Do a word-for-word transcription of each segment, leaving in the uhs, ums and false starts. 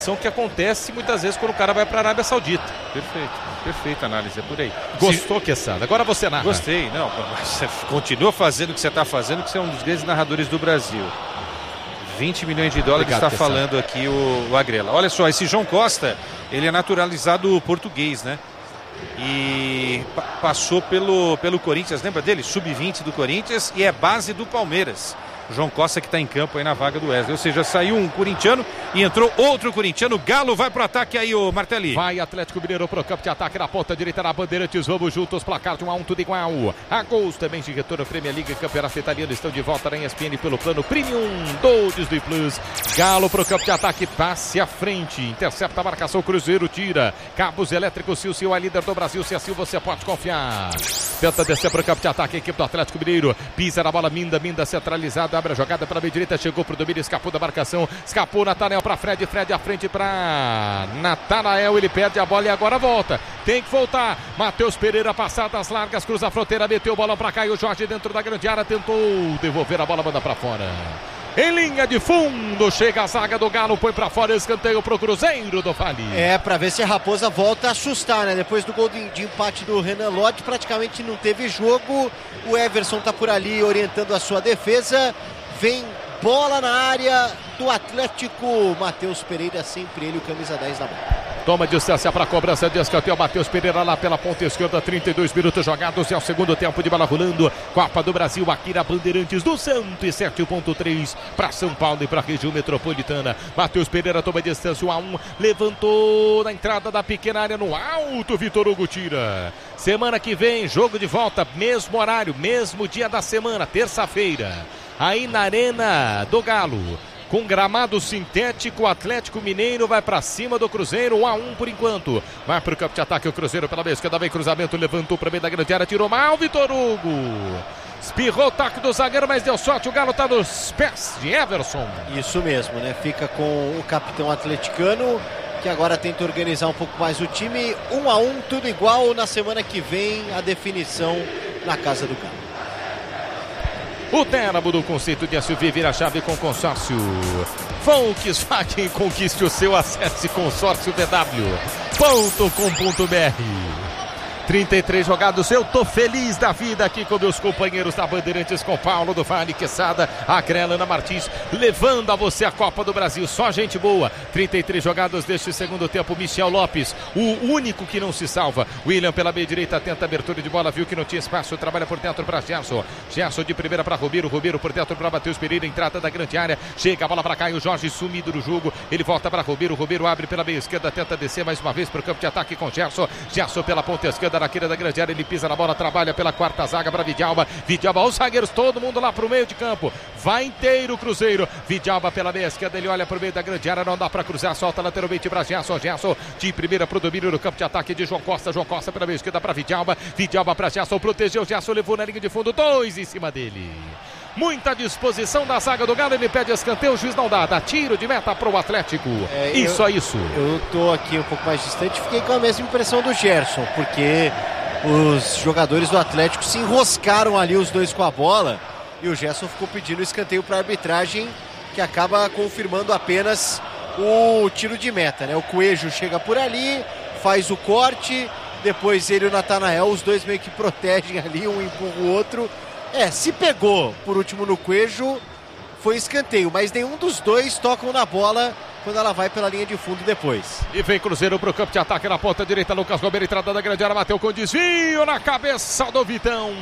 que acontece muitas vezes quando o cara vai para a Arábia Saudita. Perfeito, perfeita análise, é por aí. Gostou, Se... Quesada? Agora você narra. Gostei, não, você continua fazendo o que você está fazendo, que você é um dos grandes narradores do Brasil. vinte milhões de dólares está falando aqui o, o Agrela. Olha só, esse João Costa, ele é naturalizado português, né? E pa- passou pelo, pelo Corinthians, lembra dele? sub vinte do Corinthians e é base do Palmeiras. João Costa que está em campo aí na vaga do Wesley. Ou seja, saiu um corintiano e entrou outro corintiano. Galo vai pro ataque aí, o Martelli. Vai Atlético Mineiro pro campo de ataque na ponta direita na Bandeirantes. Vamos juntos, placar de um a um, tudo igual. A gols também de retorno, Premier League, Campeonato Italiano estão de volta na E S P N pelo plano Premium do Disney Plus. Galo pro campo de ataque, passe à frente, intercepta a marcação, Cruzeiro tira. Cabos elétricos, se o seu é líder do Brasil, se assim você pode confiar. Tenta descer pro campo de ataque, a equipe do Atlético Mineiro. Pisa na bola, Minda, Minda centralizada. Abre a jogada pela meia direita, chegou pro domínio, escapou da marcação, escapou Natanael para Fred, Fred à frente para Natanael, ele perde a bola e agora volta, tem que voltar, Matheus Pereira, passadas largas, cruza a fronteira, meteu o bolão para cá e o Jorge dentro da grande área, tentou devolver a bola, manda para fora. Em linha de fundo, chega a zaga do Galo, põe pra fora, escanteio pro Cruzeiro do Vale. É, pra ver se a Raposa volta a assustar, né? Depois do gol de, de empate do Renan Lodge, praticamente não teve jogo. O Everson tá por ali orientando a sua defesa. Vem bola na área do Atlético. Matheus Pereira, sempre ele, o camisa dez na bola. Toma distância para a cobrança de escanteio. Matheus Pereira lá pela ponta esquerda. trinta e dois minutos jogados. É o segundo tempo de bola rolando. Copa do Brasil aqui na Bandeirantes do cento e sete ponto três para São Paulo e para a região metropolitana. Matheus Pereira toma distância. um a um. Levantou na entrada da pequena área no alto. Vitor Hugo tira. Semana que vem, jogo de volta. Mesmo horário, mesmo dia da semana. Terça-feira. Aí na Arena do Galo. Com gramado sintético, o Atlético Mineiro vai para cima do Cruzeiro, um a um por enquanto. Vai para o campo de ataque, o Cruzeiro pela meia esquerda, vem cruzamento, levantou para meio da grande área, tirou mal, Vitor Hugo. Espirrou o taco do zagueiro, mas deu sorte, o Galo está nos pés de Everson. Isso mesmo, né? Fica com o capitão atleticano, que agora tenta organizar um pouco mais o time. Um a um, tudo igual. Na semana que vem, a definição na casa do Galo. O Teramo do conceito de S U V vira a chave com consórcio Volkswagen. Conquiste o seu, acesse consórcio v w ponto com ponto b r. trinta e três jogados, eu tô feliz da vida aqui com meus companheiros da Bandeirantes, com Paulo do Vale, Quesada, Agrela, Ana Martins, levando a você a Copa do Brasil, só gente boa. Trinta e três jogados deste segundo tempo, Michel Lopes, o único que não se salva. William pela meia direita, tenta abertura de bola, viu que não tinha espaço, trabalha por dentro para Gerson, Gerson de primeira para Robeiro, Robeiro por dentro para Matheus Pereira, entrada da grande área, chega a bola para cá e o Jorge sumido no jogo, ele volta para Robeiro, Robeiro abre pela meia esquerda, tenta descer mais uma vez para o campo de ataque com Gerson, Gerson pela ponta esquerda, na queira da grande área, ele pisa na bola, trabalha pela quarta zaga para Vidalba, Vidalba, os zagueiros, todo mundo lá pro meio de campo, vai inteiro o Cruzeiro, Vidalba pela meia esquerda, ele olha pro meio da grande área, não dá para cruzar, solta lateralmente para Gerson, Gerson de primeira pro domínio no campo de ataque de João Costa, João Costa pela meia esquerda para Vidalba, Vidalba para Gerson, protegeu, Gerson levou na linha de fundo, dois em cima dele. Muita disposição da zaga do Galo, ele pede escanteio, o juiz não dá, dá tiro de meta pro Atlético. É, e só isso. Eu tô aqui um pouco mais distante, fiquei com a mesma impressão do Gerson, porque os jogadores do Atlético se enroscaram ali, os dois com a bola, e o Gerson ficou pedindo escanteio para a arbitragem, que acaba confirmando apenas o tiro de meta, né? O Coelho chega por ali, faz o corte, depois ele e o Natanael, os dois meio que protegem ali, um empurra o outro. É, se pegou por último no Coelho, foi escanteio, mas nenhum dos dois tocam na bola quando ela vai pela linha de fundo depois. E vem Cruzeiro pro campo de ataque na ponta direita, Lucas Robeiro, entrada da grande área, bateu com desvio na cabeça do Vitão.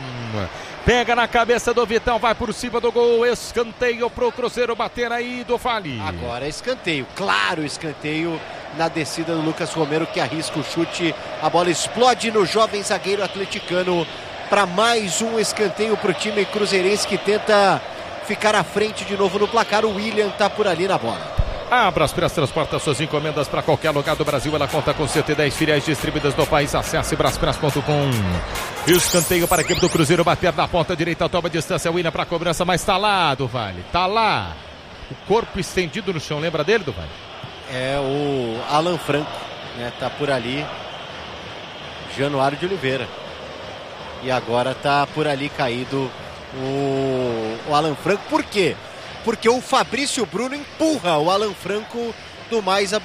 Pega na cabeça do Vitão, vai por cima do gol, escanteio pro Cruzeiro bater aí do Vale. Agora é escanteio, claro escanteio na descida do Lucas Romero, que arrisca o chute, a bola explode no jovem zagueiro atleticano para mais um escanteio pro time cruzeirense que tenta ficar à frente de novo no placar. O William tá por ali na bola. A Braspress transporta suas encomendas para qualquer lugar do Brasil. Ela conta com cento e dez filiais distribuídas no país. Acesse braspress ponto com. E o escanteio para a equipe do Cruzeiro bater na ponta direita. Toma distância, William para a cobrança, mas tá lá do Vale. Tá lá. O corpo estendido no chão. Lembra dele, do Vale? É o Alan Franco, né? Tá por ali. Januário de Oliveira. E agora tá por ali caído o, o Alan Franco. Por quê? Porque o Fabrício Bruno empurra o Alan Franco do mais